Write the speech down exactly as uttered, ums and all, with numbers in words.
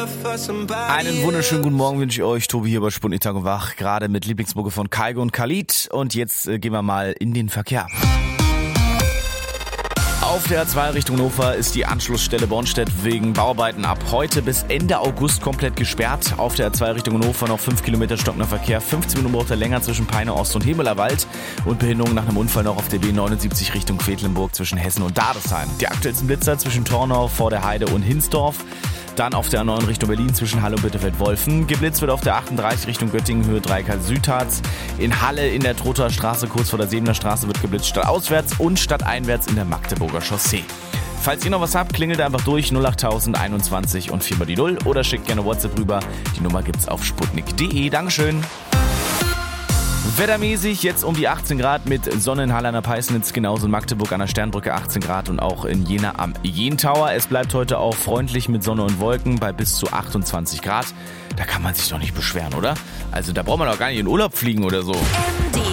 Einen wunderschönen guten Morgen wünsche ich euch. Tobi hier bei Sputnik Tag und Wach, gerade mit Lieblingsmucke von Kaigo und Khalid. Und jetzt äh, gehen wir mal in den Verkehr. Auf der A zwei Richtung Hannover ist die Anschlussstelle Bornstedt wegen Bauarbeiten ab heute bis Ende August komplett gesperrt. Auf der A zwei Richtung Hannover noch fünf Kilometer stockender Verkehr, fünfzehn Minuten braucht er länger zwischen Peine Ost und Hemelerwald und Behinderung nach einem Unfall noch auf der B neunundsiebzig Richtung Quedlinburg zwischen Hessen und Dadesheim. Die aktuellsten Blitzer zwischen Tornau, vor der Heide und Hinsdorf. Dann auf der A neun Richtung Berlin zwischen Halle und Bitterfeld-Wolfen. Geblitzt wird auf der achtunddreißig Richtung Göttingen, Höhe drei K Südharz. In Halle in der Trottower Straße, kurz vor der Sebener Straße, wird geblitzt stadtauswärts und stadteinwärts in der Magdeburger Chaussee. Falls ihr noch was habt, klingelt einfach durch null acht tausend einundzwanzig und viermal die null oder schickt gerne WhatsApp rüber. Die Nummer gibt's auf sputnik punkt de. Dankeschön. Wettermäßig jetzt um die achtzehn Grad mit Sonne in Halle an der Peisnitz, genauso in Magdeburg an der Sternbrücke achtzehn Grad und auch in Jena am Jentower. Es bleibt heute auch freundlich mit Sonne und Wolken bei bis zu achtundzwanzig Grad. Da kann man sich doch nicht beschweren, oder? Also da braucht man doch gar nicht in Urlaub fliegen oder so.